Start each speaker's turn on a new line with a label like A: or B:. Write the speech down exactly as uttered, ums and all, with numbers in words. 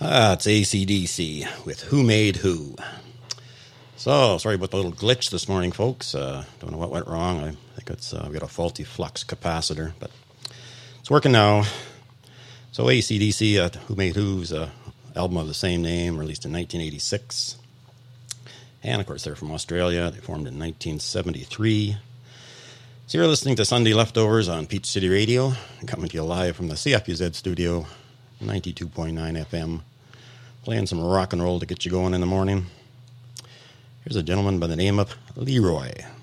A: Ah, it's A C D C with Who Made Who. So, sorry about the little glitch this morning, folks. Uh, don't know what went wrong. I think it's uh, we got a faulty flux capacitor, but it's working now. So, A C D C, uh, Who Made Who's an album of the same name, released in nineteen eighty-six. And, of course, they're from Australia. They formed in nineteen seventy-three. So you're listening to Sunday Leftovers on Peach City Radio, coming to you live from the C F U Z studio, ninety-two point nine F M, playing some rock and roll to get you going in the morning. Here's a gentleman by the name of Leroy.